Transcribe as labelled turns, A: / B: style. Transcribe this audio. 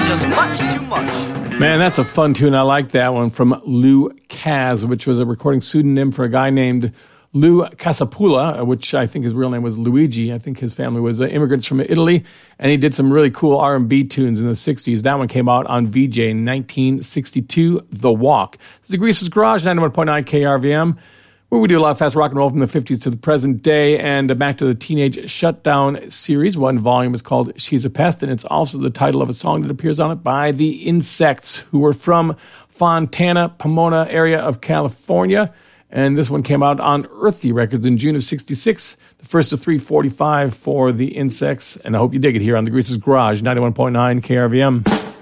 A: just much too much.
B: Man, that's a fun tune. I like that one from Lou Kaz, which was a recording pseudonym for a guy named Lou Casapula, which I think his real name was Luigi. I think his family was immigrants from Italy, and he did some really cool R&B tunes in the 60s. That one came out on VJ in 1962, The Walk. This is the Greaser's Garage, 91.9 KRVM, where we do a lot of fast rock and roll from the 50s to the present day, and back to the Teenage Shutdown series. One volume is called She's a Pest, and it's also the title of a song that appears on it by the Insects, who were from Fontana, Pomona area of California. And this one came out on Earthy Records in June of 66, the first of 345 for the Insects. And I hope you dig it here on the Greaser's Garage, 91.9 KRVM.